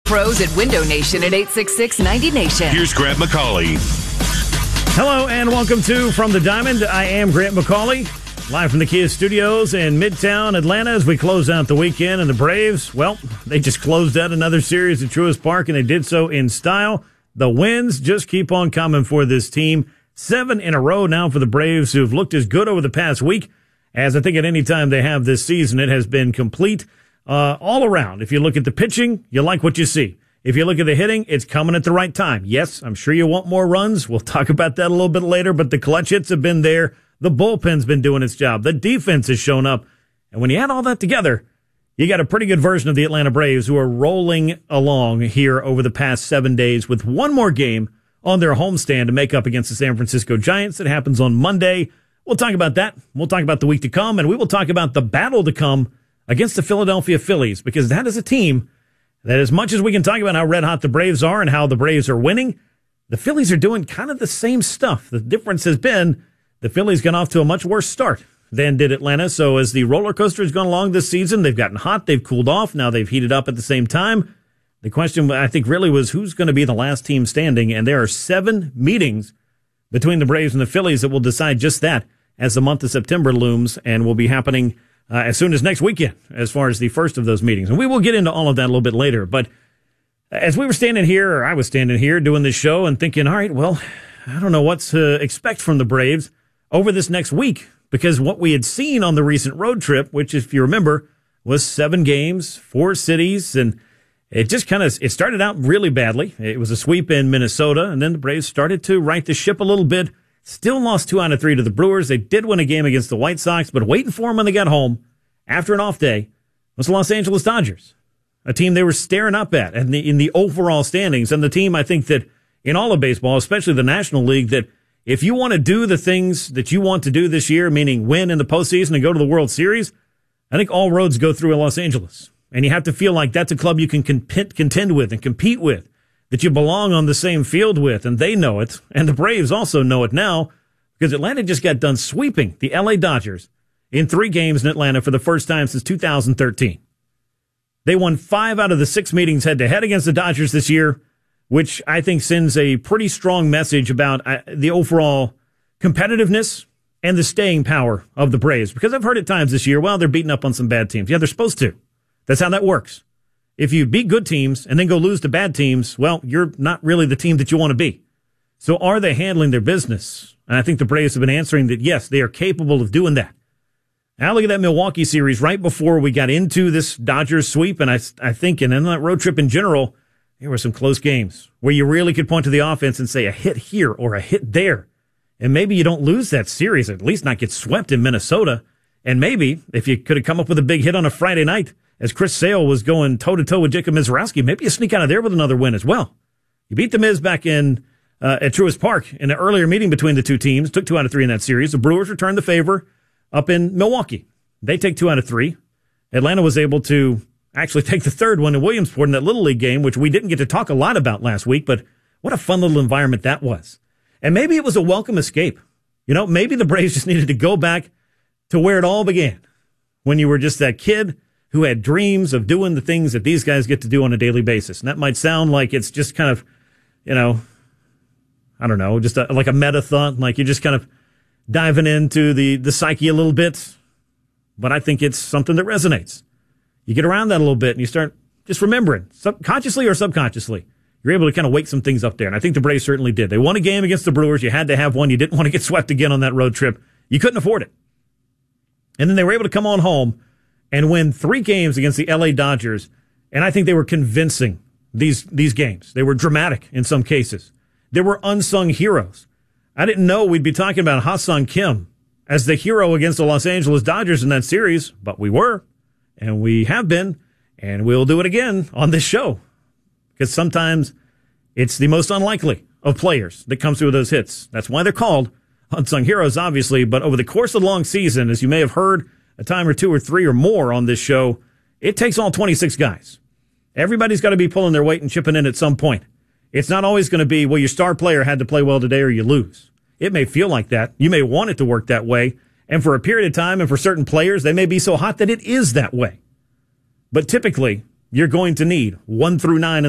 pros at Window Nation at 866-90Nation. Here's Grant McCauley. Hello and welcome to From the Diamond. I am Grant McCauley, live from the Kia Studios in Midtown Atlanta as we close out the weekend. And the Braves, well, they just closed out another series at Truist Park, and they did so in style. The wins just keep on coming for this team. 7 in a row now for the Braves, who've looked as good over the past week as I think at any time they have this season. It has been complete all around. If you look at the pitching, you like what you see. If you look at the hitting, it's coming at the right time. Yes, I'm sure you want more runs. We'll talk about that a little bit later, but the clutch hits have been there. The bullpen's been doing its job. The defense has shown up. And when you add all that together, you got a pretty good version of the Atlanta Braves who are rolling along here over the past 7 days with one more game on their homestand to make up against the San Francisco Giants. It happens on Monday. We'll talk about that. We'll talk about the week to come, and we will talk about the battle to come against the Philadelphia Phillies, because that is a team that, as much as we can talk about how red hot the Braves are and how the Braves are winning, the Phillies are doing kind of the same stuff. The difference has been the Phillies got off to a much worse start than did Atlanta. So as the roller coaster has gone along this season, they've gotten hot, they've cooled off, now they've heated up at the same time. The question, I think, really was who's going to be the last team standing, and there are 7 meetings between the Braves and the Phillies that will decide just that as the month of September looms, and will be happening as soon as next weekend, as far as the first of those meetings. And we will get into all of that a little bit later. But as we were standing here, or I was standing here doing this show and thinking, all right, well, I don't know what to expect from the Braves over this next week, because what we had seen on the recent road trip, which, if you remember, was 7 games, 4 cities, and it just it started out really badly. It was a sweep in Minnesota, and then the Braves started to right the ship a little bit. Still lost 2 out of 3 to the Brewers. They did win a game against the White Sox, but waiting for them when they got home after an off day was the Los Angeles Dodgers, a team they were staring up at in the overall standings, and the team, I think, that in all of baseball, especially the National League, that if you want to do the things that you want to do this year, meaning win in the postseason and go to the World Series, I think all roads go through Los Angeles. And you have to feel like that's a club you can contend with and compete with, that you belong on the same field with, and they know it, and the Braves also know it now, because Atlanta just got done sweeping the LA Dodgers in 3 games in Atlanta for the first time since 2013. They won 5 out of the 6 meetings head-to-head against the Dodgers this year, which I think sends a pretty strong message about the overall competitiveness and the staying power of the Braves. Because I've heard at times this year, well, they're beating up on some bad teams. Yeah, they're supposed to. That's how that works. If you beat good teams and then go lose to bad teams, well, you're not really the team that you want to be. So are they handling their business? And I think the Braves have been answering that, yes, they are capable of doing that. Now look at that Milwaukee series right before we got into this Dodgers sweep, and I think, and in that road trip in general, there were some close games where you really could point to the offense and say a hit here or a hit there. And maybe you don't lose that series, at least not get swept in Minnesota. And maybe if you could have come up with a big hit on a Friday night, as Chris Sale was going toe-to-toe with Jacob Mizrachi, maybe you sneak out of there with another win as well. You beat the Miz back in at Truist Park in an earlier meeting between the two teams, took 2 out of 3 in that series. The Brewers returned the favor up in Milwaukee. They take 2 out of 3. Atlanta was able to actually take the 3rd one in Williamsport in that Little League game, which we didn't get to talk a lot about last week, but what a fun little environment that was. And maybe it was a welcome escape. You know, maybe the Braves just needed to go back to where it all began, when you were just that kid who had dreams of doing the things that these guys get to do on a daily basis. And that might sound like it's just kind of, you know, I don't know, just like a meta-thought, like you're just kind of diving into the psyche a little bit. But I think it's something that resonates. You get around that a little bit and you start just remembering, consciously or subconsciously. You're able to kind of wake some things up there. And I think the Braves certainly did. They won a game against the Brewers. You had to have one. You didn't want to get swept again on that road trip. You couldn't afford it. And then they were able to come on home and win 3 games against the LA Dodgers. And I think they were convincing these games. They were dramatic in some cases. There were unsung heroes. I didn't know we'd be talking about Ha-Seong Kim as the hero against the Los Angeles Dodgers in that series, but we were, and we have been, and we'll do it again on this show. Because sometimes it's the most unlikely of players that comes through with those hits. That's why they're called unsung heroes, obviously. But over the course of the long season, as you may have heard a time or 2 or 3 or more on this show, it takes all 26 guys. Everybody's got to be pulling their weight and chipping in at some point. It's not always going to be, well, your star player had to play well today or you lose. It may feel like that. You may want it to work that way. And for a period of time and for certain players, they may be so hot that it is that way. But typically, you're going to need 1 through 9